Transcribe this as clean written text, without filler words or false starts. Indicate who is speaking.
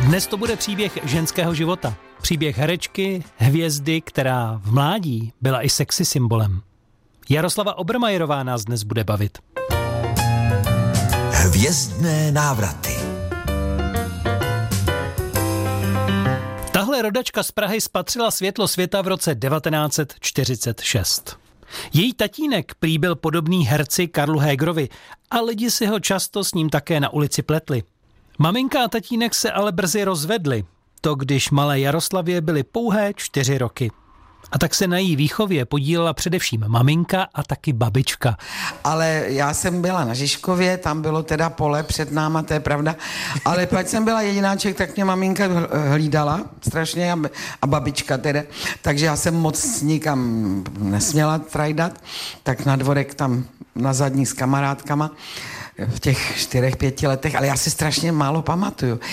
Speaker 1: Dnes to bude příběh ženského života. Příběh herečky, hvězdy, která v mládí byla i sexy symbolem. Jaroslava Obermajerová nás dnes bude bavit.
Speaker 2: Hvězdné návraty.
Speaker 1: Tahle rodačka z Prahy spatřila světlo světa v roce 1946. Její tatínek prý byl podobný herci Karlu Hégerovi a lidi si ho často s ním také na ulici pletli. Maminka a tatínek se ale brzy rozvedli. To, když malé Jaroslavě byly pouhé 4 roky. A tak se na její výchově podílela především maminka a taky babička.
Speaker 3: Ale já jsem byla na Žižkově, tam bylo teda pole před náma, to je pravda. Ale pak jsem byla jedináček, tak mě maminka hlídala strašně a babička teda. Takže já jsem moc nikam nesměla trajdat. Tak na dvorek tam na zadní s kamarádkama v těch 4-5 letech, ale já si strašně málo pamatuju.